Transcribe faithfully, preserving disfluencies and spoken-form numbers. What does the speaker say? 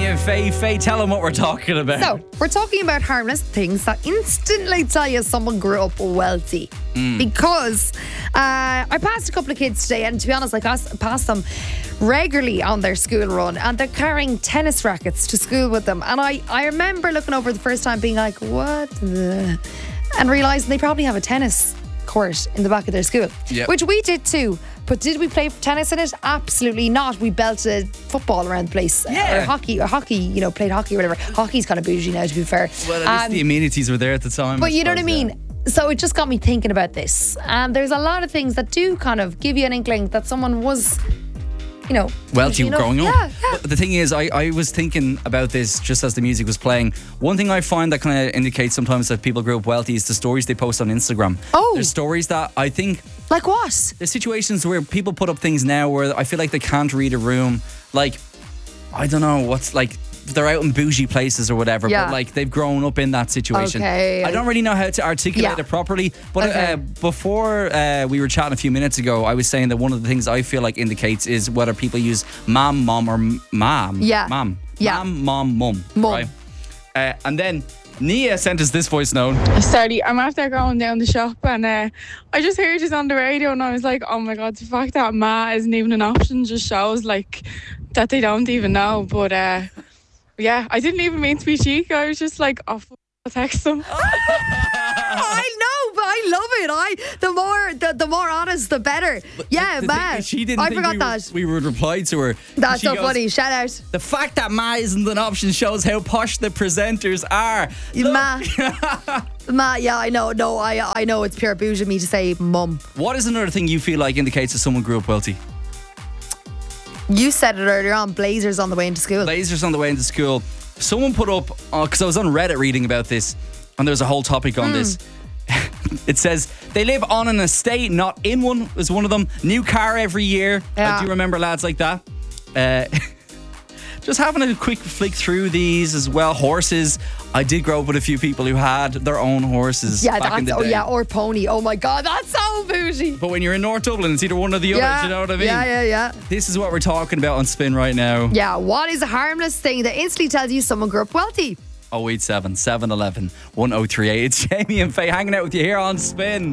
and Faye. Faye, tell them what we're talking about. So, we're talking about harmless things that instantly tell you someone grew up wealthy. Mm. Because uh, I passed a couple of kids today, and to be honest, I passed, passed them regularly on their school run, and they're carrying tennis rackets to school with them. And I, I remember looking over the first time being like, what the... And realising they probably have a tennis court in the back of their school, yep. Which we did too. But did we play tennis in it? Absolutely not. We belted football around the place. Yeah. Or hockey, or hockey, you know, played hockey or whatever. Hockey's kind of bougie now, to be fair. Well, at least um, the amenities were there at the time. But you know what I mean? Yeah. So it just got me thinking about this. And there's a lot of things that do kind of give you an inkling that someone was, you know, wealthy you know, growing up. Yeah, yeah. But the thing is, I, I was thinking about this just as the music was playing. One thing I find that kind of indicates sometimes that people grew up wealthy is the stories they post on Instagram. Oh. There's stories that I think... Like what? There's situations where people put up things now where I feel like they can't read a room. Like, I don't know, what's like... They're out in bougie places or whatever, yeah. but like they've grown up in that situation. Okay. I don't really know how to articulate yeah. it properly, but okay. uh, before uh, we were chatting a few minutes ago, I was saying that one of the things I feel like indicates is whether people use mom, mom, or m- mom. Yeah. Mom. Yeah. Mom, mom, mum. Mum. Right? Uh, and then Nia sent us this voice note. Sorry, I'm after going down the shop and uh, I just heard it on the radio and I was like, oh my God, the fact that ma isn't even an option just shows like that they don't even know. But uh, yeah, I didn't even mean to be cheeky. I was just like, oh, f- I'll text them. I know, but I love it. I the more the, the more honest, the better. Yeah, the man. thing is, she didn't I think forgot we that. Were, we would reply to her. That's She so goes, funny. Shout out. The fact that Ma isn't an option shows how posh the presenters are. Ma. Ma, yeah, I know. No, I I know it's pure bougie of me to say mum. What is another thing you feel like indicates that someone grew up wealthy? You said it earlier on, blazers on the way into school. Blazers on the way into school. Someone put up, because uh, I was on Reddit reading about this, and there's a whole topic on mm. this. It says they live on an estate, not in one, is one of them. New car every year. Yeah. I do remember lads like that. Uh, just having a quick flick through these as well. Horses. I did grow up with a few people who had their own horses. Yeah, back that's in the oh day. yeah, or pony. Oh my God, that's so bougie. But when you're in North Dublin, it's either one or the other. Yeah, Do you know what I mean? Yeah, yeah, yeah. This is what we're talking about on Spin right now. Yeah, what is a harmless thing that instantly tells you someone grew up wealthy? oh eight seven, seven one one, one oh three eight. It's Jamie and Faye hanging out with you here on Spin.